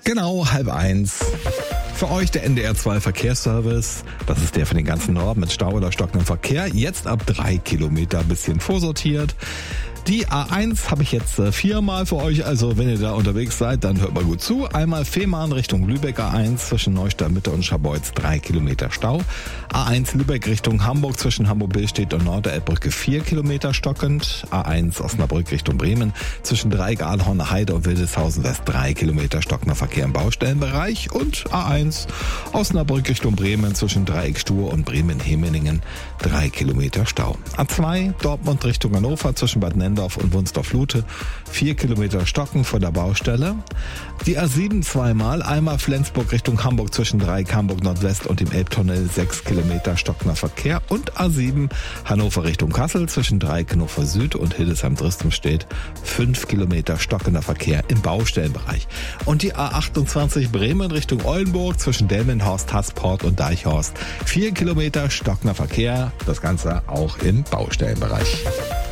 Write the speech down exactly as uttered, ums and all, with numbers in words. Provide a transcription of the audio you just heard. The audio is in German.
Genau, halb eins. Für euch der N D R zwei Verkehrsservice. Das ist der für den ganzen Norden mit Stau oder stockendem Verkehr. Jetzt ab drei Kilometer ein bisschen vorsortiert. Die A eins habe ich jetzt äh, viermal für euch, also wenn ihr da unterwegs seid, dann hört mal gut zu. Einmal Fehmarn Richtung Lübeck A eins zwischen Neustadt Mitte und Scharbeutz, drei Kilometer Stau. A eins Lübeck Richtung Hamburg zwischen Hamburg-Billstedt und Norderelbbrücke, vier Kilometer stockend. A eins Osnabrück Richtung Bremen zwischen Dreieck, Aalhorner Heide und Wildeshausen West, drei Kilometer stockender Verkehr im Baustellenbereich. Und A eins Osnabrück Richtung Bremen zwischen Dreieck Stur und Bremen-Hemeningen, drei Kilometer Stau. A zwei Dortmund Richtung Hannover zwischen Bad Nenndorf und Wunsdorf-Lute, vier Kilometer Stocken vor der Baustelle. Die A sieben zweimal, einmal Flensburg Richtung Hamburg zwischen Dreieck Hamburg Nordwest und dem Elbtunnel, sechs Kilometer stockender Verkehr. Und A sieben Hannover Richtung Kassel zwischen Dreieck Hannover Süd und Hildesheim-Dristum-Stedt, fünf Kilometer stockender Verkehr im Baustellenbereich. Und die A achtundzwanzig Bremen Richtung Oldenburg zwischen Delmenhorst, Hasport und Deichhorst, vier Kilometer stockender Verkehr, das Ganze auch im Baustellenbereich.